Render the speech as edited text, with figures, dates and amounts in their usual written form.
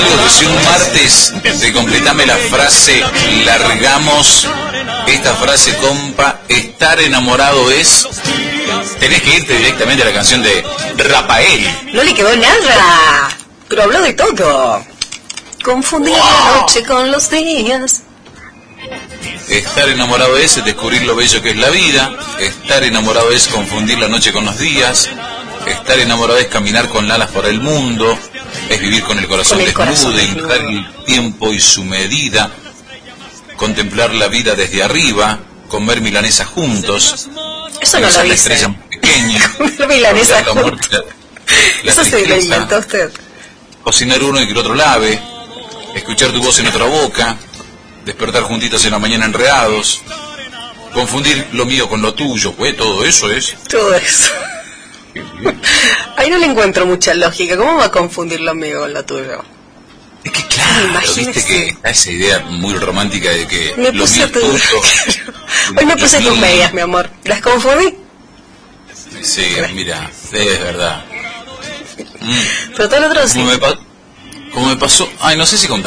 algo que si un martes te completame la frase, largamos esta frase, compa, estar enamorado es... Tenés que irte directamente a la canción de Rafael. No le quedó nada, pero habló de todo. Confundir la noche con los días. Estar enamorado es descubrir lo bello que es la vida. Estar enamorado es confundir la noche con los días. Estar enamorado es caminar con alas por el mundo. Es vivir con el corazón desnudo, hincar el tiempo y su medida. Contemplar la vida desde arriba. Comer milanesa juntos. Eso no lo dice. Estrella pequeña. Comer milanesa juntos. Eso se lo inventó usted. Cocinar uno y que el otro lave. Escuchar tu voz en otra boca. Despertar juntitos en la mañana enredados. Confundir lo mío con lo tuyo. Pues todo eso es. Todo eso. Ahí no le encuentro mucha lógica. ¿Cómo va a confundir lo mío con lo tuyo? Es que claro, viste que está esa idea muy romántica de que me lo puse mío es tuyo. Hoy me puse tus medias, mi amor. ¿Las confundí? Sí, mira, es verdad. Pero todo el otro sí. Como me pasó, ay, no sé si contar.